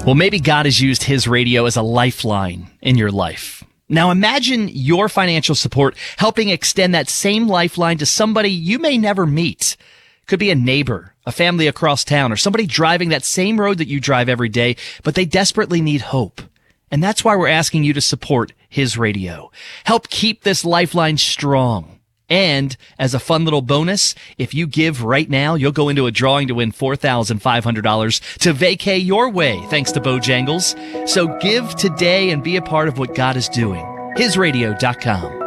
Well, maybe God has used his radio as a lifeline in your life. Now imagine your financial support helping extend that same lifeline to somebody you may never meet. Could be a neighbor, a family across town, or somebody driving that same road that you drive every day, but they desperately need hope. And that's why we're asking you to support his radio. Help keep this lifeline strong. And as a fun little bonus, if you give right now, you'll go into a drawing to win $4,500 to vacay your way, thanks to Bojangles. So give today and be a part of what God is doing. HisRadio.com.